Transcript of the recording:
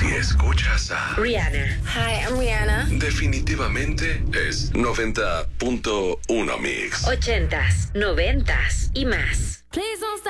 Si escuchas a Rihanna. Hi, I'm Rihanna. definitivamente es 90.1 Mix. 80s, 90s y más. Please don't stop.